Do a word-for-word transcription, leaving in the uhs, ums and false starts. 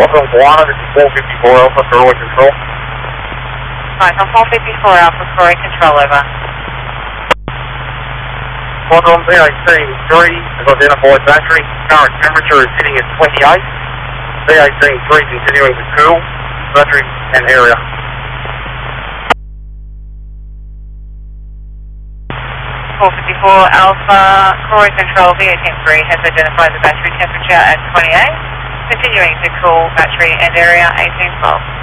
Welcome Guana, this is four fifty-four Alpha, Corey Control. Right, on four fifty-four Alpha, Corey Control, over. Welcome V A C three, has identified battery. Current temperature is sitting at twenty-eight. V A C three continuing to cool. Battery and area. four fifty-four Alpha, Corey Control, V A C three has identified the battery temperature at twenty-eight. Continuing to cool, battery and area eighteen twelve.